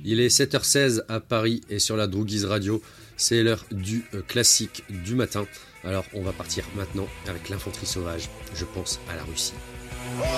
Il est 7h16 à Paris et sur la Droogies Radio, c'est l'heure du classique du matin. Alors on va partir maintenant avec l'infanterie sauvage, je pense à la Russie.